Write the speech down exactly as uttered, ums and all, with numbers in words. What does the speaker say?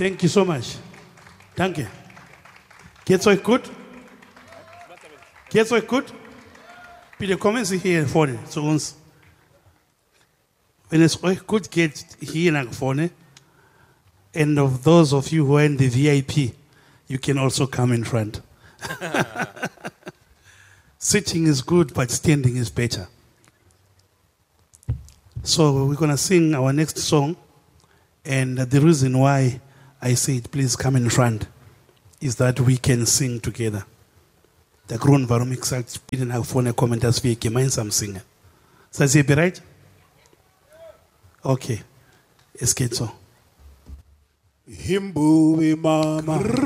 Thank you so much. Danke. Geht's euch gut? Geht's euch gut? Bitte kommen Sie hier vorne zu uns. Wenn es euch gut geht, hier nach vorne. And of those of you who are in the V I P, you can also come in front. Sitting is good, but standing is better. So we're going to sing our next song. And the reason why I said, please come in front, is that we can sing together. Der Grund, warum ich gesagt habe, bitte nach vorne kommen, dass wir gemeinsam singen. Seid ihr bereit? Okay, es geht so. Himbu mama.